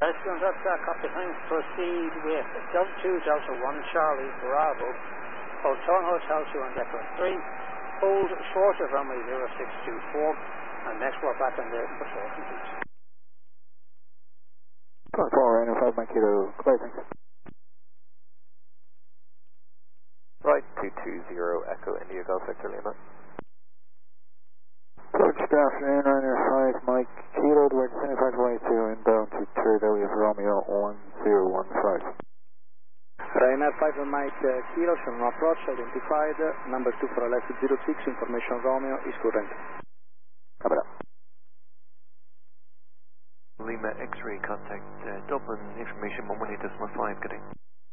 Excellent, that's copy. Thanks. Proceed with Delta 2, Delta 1, Charlie, Bravo, Hotel Hotel 2 on Decker 3, hold short of runway 0624, and next we're back on the patrol complete. 24, and 5 Mike Kilo, clear, thanks. Right, 220 Echo India Golf Victor Lima. Good afternoon, Ryanair 5 Mike Kilo, direct 2522 inbound to Trinidad Romeo 1015. Ryanair 5 Mike Kilo, shown approach, identified, number 2 for left 06, information Romeo is current. Copy that. Lima X-ray contact Dublin, information 118.5, good day.